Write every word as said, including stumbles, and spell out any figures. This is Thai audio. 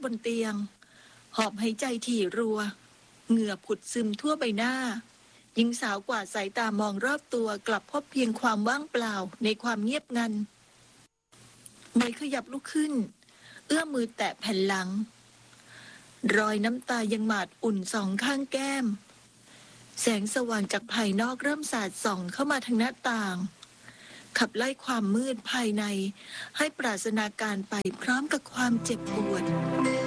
บนเตียงหอบหายใจถี่รัวเหงื่อผุดซึมทั่วใบหน้าหญิงสาวกวาดสายตามองรอบตัวกลับพบเพียงความว่างเปล่าในความเงียบงันเมยขยับลุกขึ้นเอื้อมมือแตะแผ่นหลังรอยน้ำตายังหมาดอุ่นสองข้างแก้มแสงสว่างจากภายนอกเริ่มสาดส่องเข้ามาทางหน้าต่างขับไล่ความมืดภายในให้ปราศนาการไปพร้อมกับความเจ็บปวด